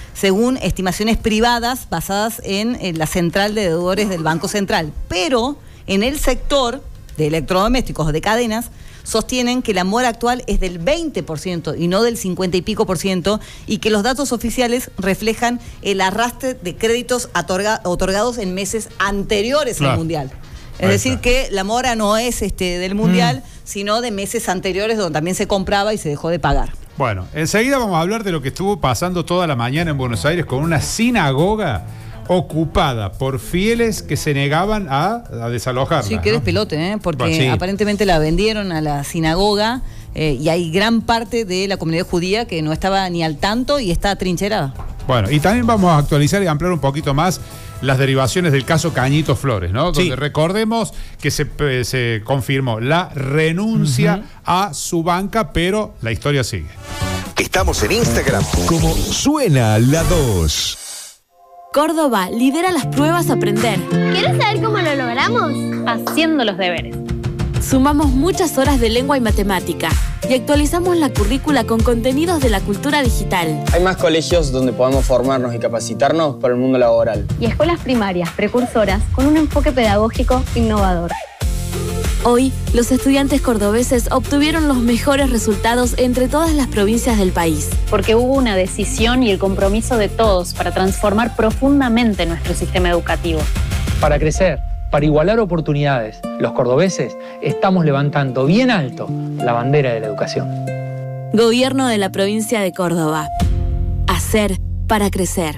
según estimaciones privadas basadas en la central de deudores del Banco Central. Pero en el sector de electrodomésticos o de cadenas, sostienen que la mora actual es del 20% y no del 50 y pico por ciento, y que los datos oficiales reflejan el arrastre de créditos otorgados en meses anteriores al Mundial. Es decir, que la mora no es del Mundial, sino de meses anteriores donde también se compraba y se dejó de pagar. Bueno, enseguida vamos a hablar de lo que estuvo pasando toda la mañana en Buenos Aires con una sinagoga ocupada por fieles que se negaban a desalojarla. Sí, que despelote, porque aparentemente la vendieron a la sinagoga y hay gran parte de la comunidad judía que no estaba ni al tanto y está atrincherada. Bueno, y también vamos a actualizar y ampliar un poquito más las derivaciones del caso Cañitos Flores, ¿no? Donde recordemos que se confirmó la renuncia a su banca, pero la historia sigue. Estamos en Instagram como Suena la 2. Córdoba lidera las pruebas Aprender. ¿Quieres saber cómo lo logramos? Haciendo los deberes. Sumamos muchas horas de lengua y matemática y actualizamos la currícula con contenidos de la cultura digital. Hay más colegios donde podamos formarnos y capacitarnos para el mundo laboral. Y escuelas primarias, precursoras, con un enfoque pedagógico innovador. Hoy, los estudiantes cordobeses obtuvieron los mejores resultados entre todas las provincias del país. Porque hubo una decisión y el compromiso de todos para transformar profundamente nuestro sistema educativo. Para crecer, para igualar oportunidades, los cordobeses estamos levantando bien alto la bandera de la educación. Gobierno de la provincia de Córdoba. Hacer para crecer.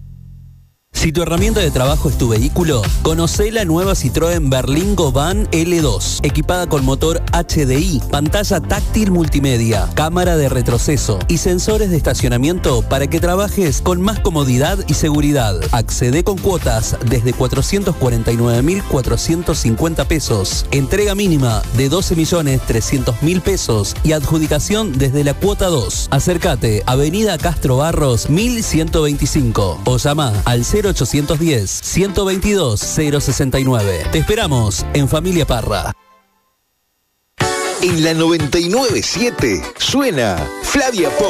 Si tu herramienta de trabajo es tu vehículo, conocé la nueva Citroën Berlingo Van L2, equipada con motor HDI, pantalla táctil multimedia, cámara de retroceso y sensores de estacionamiento para que trabajes con más comodidad y seguridad. Accede con cuotas desde 449.450 pesos, entrega mínima de 12.300.000 pesos y adjudicación desde la cuota 2. Acércate, Avenida Castro Barros 1125 o llama al 0810-122-069. Te esperamos en Familia Parra. En la 99.7 suena Flavia Pop.